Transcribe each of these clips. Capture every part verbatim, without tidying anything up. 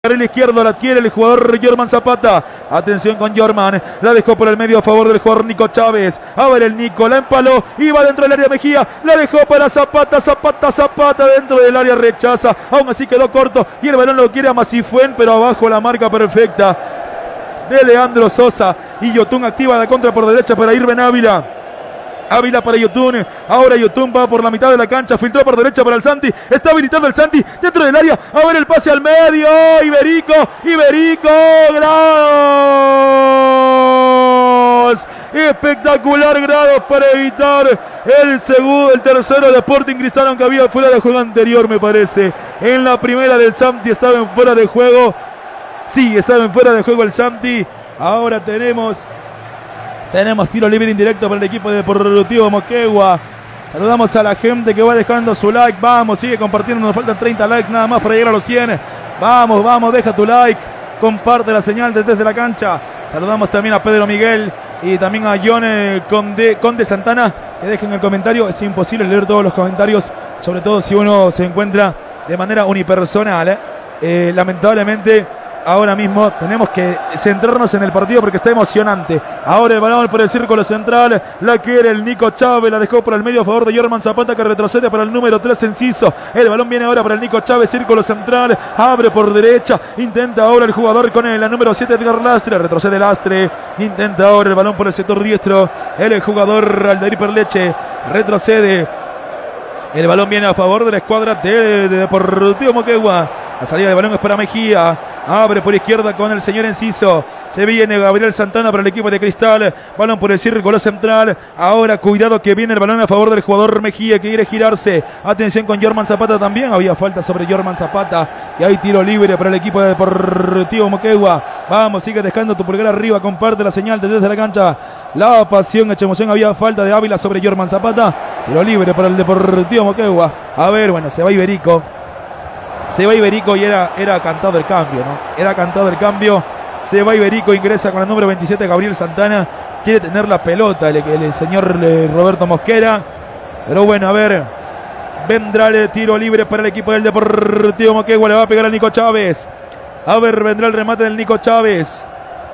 Carril izquierdo la adquiere el jugador Jorman Zapata. Atención con Jorman. La dejó por el medio a favor del jugador Nico Chávez. A ver el Nico. La empaló. Iba dentro del área Mejía. La dejó para Zapata. Zapata, Zapata. Dentro del área rechaza. Aún así quedó corto. Y el balón lo quiere a Macifuen. Pero abajo la marca perfecta de Leandro Sosa. Y Yotun activa la contra por derecha para Irben Ávila. Ávila para Yotun, ahora Yotun va por la mitad de la cancha, filtró por derecha para el Santi, está habilitando el Santi dentro del área, a ver el pase al medio, Iberico, Iberico, grados, espectacular grados para evitar el segundo, el tercero de Sporting Cristal, aunque había fuera de juego anterior me parece, en la primera del Santi estaba en fuera de juego, sí, estaba en fuera de juego el Santi, ahora tenemos... Tenemos tiro libre indirecto para el equipo de Deportivo Moquegua. Saludamos a la gente que va dejando su like. Vamos, sigue compartiendo. Nos faltan treinta likes nada más para llegar a los cien. Vamos, vamos, deja tu like. Comparte la señal desde la cancha. Saludamos también a Pedro Miguel y también a John eh, Conde, Conde Santana. Que dejen el comentario. Es imposible leer todos los comentarios. Sobre todo si uno se encuentra de manera unipersonal. Eh. Eh, lamentablemente... Ahora mismo tenemos que centrarnos en el partido porque está emocionante. Ahora el balón por el círculo central. La quiere el Nico Chávez. La dejó por el medio a favor de Jorman Zapata que retrocede para el número tres Enciso. El balón viene ahora para el Nico Chávez. Círculo central. Abre por derecha. Intenta ahora el jugador con la número siete Edgar Lastre. Retrocede Lastre. Intenta ahora el balón por el sector diestro. El jugador Aldair Perleche. Retrocede. El balón viene a favor de la escuadra de, de Deportivo Moquegua. La salida de balón es para Mejía. Abre por izquierda con el señor Enciso. Se viene Gabriel Santana para el equipo de Cristal. Balón por el círculo central. Ahora cuidado que viene el balón a favor del jugador Mejía que quiere girarse. Atención con Jorman Zapata también. Había falta sobre Jorman Zapata. Y hay tiro libre para el equipo de Deportivo Moquegua. Vamos, sigue dejando tu pulgar arriba. Comparte la señal desde la cancha. La pasión, hecha emoción. Había falta de Ávila sobre Jorman Zapata. Tiro libre para el Deportivo Moquegua. A ver, bueno, se va Iberico. Se va Iberico y era, era cantado el cambio, ¿no? Era cantado el cambio. Se va Iberico, ingresa con el número veintisiete Gabriel Santana. Quiere tener la pelota el, el, el señor Roberto Mosquera. Pero bueno, a ver. Vendrá el tiro libre para el equipo del Deportivo Moquegua. Le va a pegar a Nico Chávez. A ver, vendrá el remate del Nico Chávez.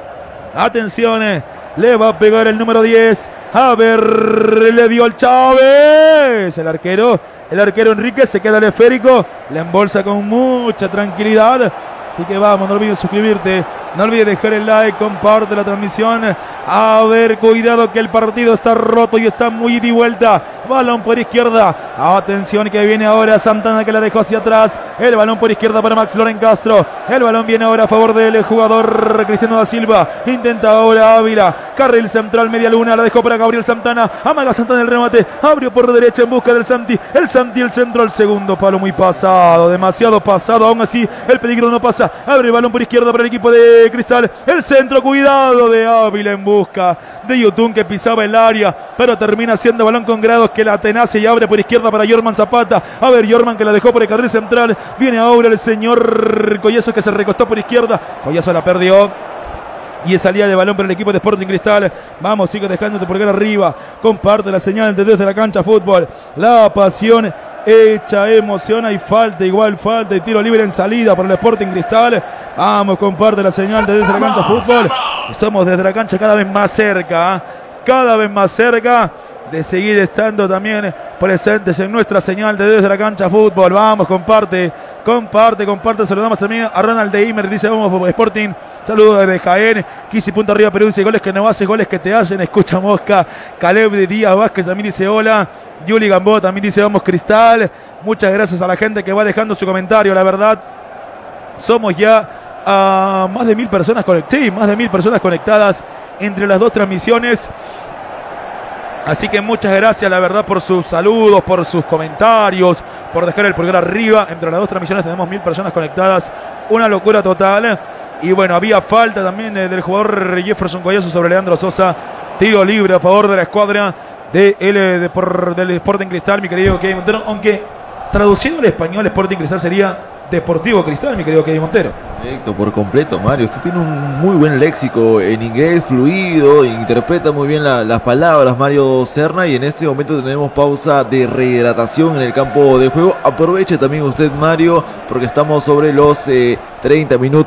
Atención. Le va a pegar el número diez. A ver, le dio el Chávez. El arquero. El arquero Enrique se queda al esférico, la embolsa con mucha tranquilidad. Así que vamos, no olvides suscribirte, no olvides dejar el like, comparte la transmisión. A ver, cuidado que el partido está roto y está muy de vuelta. Balón por izquierda. Atención que viene ahora Santana que la dejó hacia atrás. El balón por izquierda para Max Loren Castro. El balón viene ahora a favor del jugador Cristiano da Silva. Intenta ahora Ávila. Carril central, media luna. La dejó para Gabriel Santana. Amaga Santana el remate. Abrió por derecha en busca del Santi. El Santi, el centro al segundo palo. Muy pasado. Demasiado pasado. Aún así, el peligro no pasa. Abre el balón por izquierda para el equipo de Cristal. El centro, cuidado de Ávila en busca de Yotun que pisaba el área. Pero termina siendo balón con grados que la tenace y abre por izquierda para Jorman Zapata. A ver, Jorman que la dejó por el carril central. Viene ahora el señor Collazo que se recostó por izquierda. Collazo la perdió. Y es salida de balón para el equipo de Sporting Cristal. Vamos, sigue dejándote por acá arriba. Comparte la señal de desde la cancha fútbol. La pasión hecha emoción. Hay falta, igual falta y tiro libre en salida para el Sporting Cristal. Vamos, comparte la señal de desde la cancha fútbol. Estamos desde la cancha cada vez más cerca. ¿eh? Cada vez más cerca de seguir estando también presentes en nuestra señal de desde la cancha fútbol. Vamos, comparte, comparte, comparte. Saludamos también a Ronald de Imer. Dice, vamos Sporting. Saludos desde Jaén. Kisi punto arriba Perú dice, goles que no haces, goles que te hacen. Escucha Mosca. Caleb de Díaz Vázquez también dice hola. Yuli Gamboa también dice vamos Cristal. Muchas gracias a la gente que va dejando su comentario. La verdad, somos ya a más de mil personas conectadas. Sí, más de mil personas conectadas entre las dos transmisiones. Así que muchas gracias, la verdad, por sus saludos, por sus comentarios, por dejar el pulgar arriba. Entre las dos transmisiones tenemos mil personas conectadas. Una locura total. Y bueno, había falta también del jugador Jefferson Collazo sobre Leandro Sosa. Tiro libre a favor de la escuadra de el, de, por, del Sporting Cristal, mi querido Kevin Montero. Aunque traduciendo al español, Sporting Cristal sería Deportivo Cristal, mi querido Kevin Montero. Perfecto, por completo, Mario. Usted tiene un muy buen léxico en inglés, fluido, interpreta muy bien la, las palabras, Mario Serna, y en este momento tenemos pausa de rehidratación en el campo de juego. Aproveche también usted, Mario, porque estamos sobre los eh, treinta minutos.